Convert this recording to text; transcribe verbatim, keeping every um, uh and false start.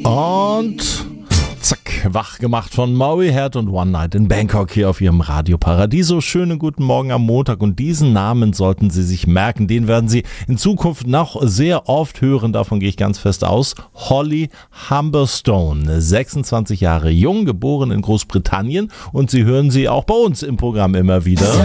Und zack, wach gemacht von Maui Head und One Night in Bangkok hier auf ihrem Radio Paradiso. Schönen guten Morgen am Montag und diesen Namen sollten Sie sich merken. Den werden Sie in Zukunft noch sehr oft hören, davon gehe ich ganz fest aus. Holly Humberstone, sechsundzwanzig Jahre jung, geboren in Großbritannien und Sie hören sie auch bei uns im Programm immer wieder.